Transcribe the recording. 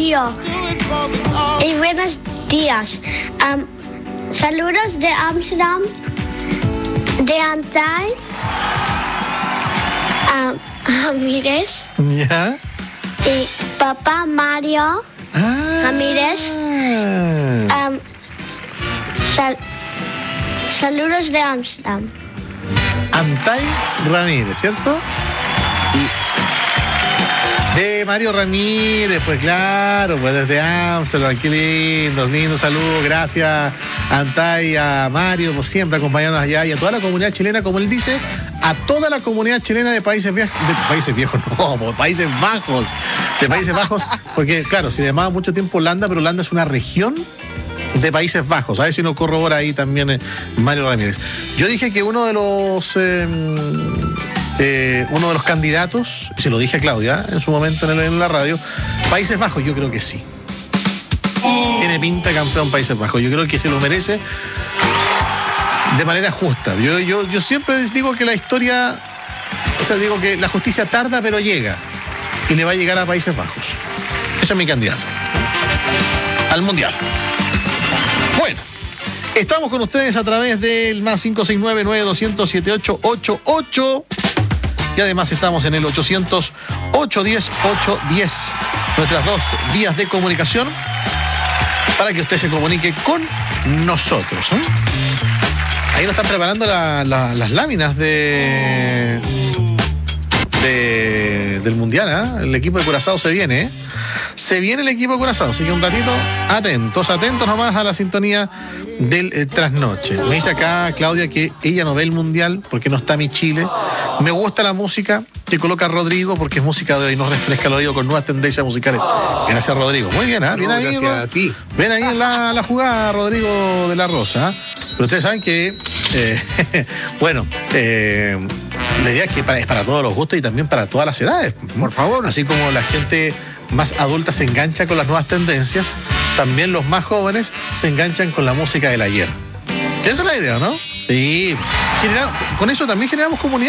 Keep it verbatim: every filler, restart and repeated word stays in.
Rocío. Y buenos días. Um, saludos de Amsterdam, de Antay, um, Ramírez. ¿Ya? Y papá Mario Ah. Ramírez. Um, sal- saludos de Amsterdam. Antay Ramírez, ¿cierto? Y de Mario Ramírez, pues claro, pues desde Amsterdam, qué lindo, lindo saludo, gracias Antay, a Mario por siempre acompañarnos allá y a toda la comunidad chilena, como él dice, a toda la comunidad chilena de Países Viejos, de Países Viejos, no, pues, Países Bajos, de Países Bajos, porque claro, se llamaba mucho tiempo Holanda, pero Holanda es una región de Países Bajos. A ver si nos corrobora ahí también eh, Mario Ramírez. Yo dije que uno de los eh, eh, uno de los candidatos, se lo dije a Claudia en su momento en, el, en la radio, Países Bajos, yo creo que sí. Tiene pinta de campeón Países Bajos. Yo creo que se lo merece de manera justa. Yo, yo, yo siempre digo que la historia, o sea, digo que la justicia tarda pero llega. Y le va a llegar a Países Bajos. Ese es mi candidato al Mundial. Bueno, estamos con ustedes a través del más cinco seis nueve, nueve dos cero cero, siete ocho ocho ocho y además estamos en el ochocientos, ochocientos diez, ochocientos diez, nuestras dos vías de comunicación para que usted se comunique con nosotros, ¿eh? Ahí nos están preparando la, la, las láminas de, de del Mundial, ¿eh? El equipo de Curazao se viene, ¿eh? Se viene el equipo de Curazao, así que un ratito, atentos, atentos nomás a la sintonía del eh, trasnoche. Me dice acá Claudia que ella no ve el Mundial porque no está mi Chile. Me gusta la música que coloca Rodrigo porque es música de hoy, nos refresca el oído con nuevas tendencias musicales. Gracias, Rodrigo. Muy bien, ¿eh? Bien ahí, gracias Ro- a ti. Ven ahí en la, la jugada, Rodrigo de la Rosa. Pero ustedes saben que, eh, bueno, eh, la idea es que para, es para todos los gustos y también para todas las edades. Por favor. Así como la gente más adulta se engancha con las nuevas tendencias, también los más jóvenes se enganchan con la música del ayer. Esa es la idea, ¿no? Sí. Genera- con eso también generamos comunidad.